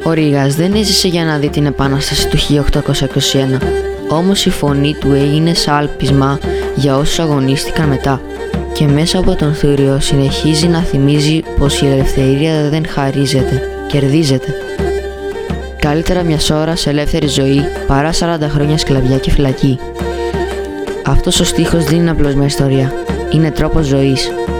Ο Ρήγας δεν έζησε για να δει την επανάσταση του 1821, όμως η φωνή του έγινε σάλπισμα για όσους αγωνίστηκαν μετά και μέσα από τον Θούριο συνεχίζει να θυμίζει πως η ελευθερία δεν χαρίζεται, κερδίζεται. Καλύτερα μιας ώρας ελεύθερη ζωή παρά 40 χρόνια σκλαβιά και φυλακή. Αυτός ο στίχος δεν είναι απλώς μια ιστορία, είναι τρόπος ζωής.